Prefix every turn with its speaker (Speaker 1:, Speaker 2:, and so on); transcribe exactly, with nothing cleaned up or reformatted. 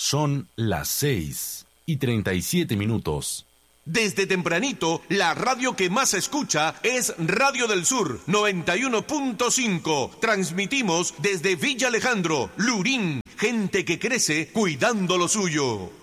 Speaker 1: Son las seis y treinta y siete minutos.
Speaker 2: Desde tempranito, la radio que más se escucha es Radio del Sur noventa y uno punto cinco. Transmitimos desde Villa Alejandro, Lurín, gente que crece cuidando lo suyo.